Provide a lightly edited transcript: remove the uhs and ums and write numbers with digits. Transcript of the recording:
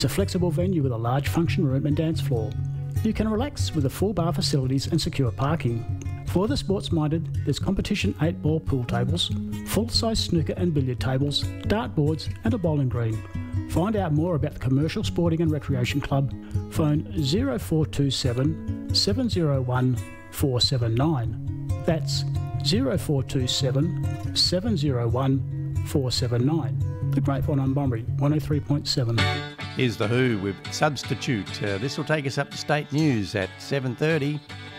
It's a flexible venue with a large function room and dance floor. You can relax with the full bar facilities and secure parking. For the sports-minded, there's competition 8-ball pool tables, full-size snooker and billiard tables, dartboards and a bowling green. Find out more about the Commercial Sporting and Recreation Club. Phone 0427 701 479. That's 0427 701 479. The Grapevine on Bunbury, 103.7. Here's The Who with Substitute. This will take us up to state news at 7:30.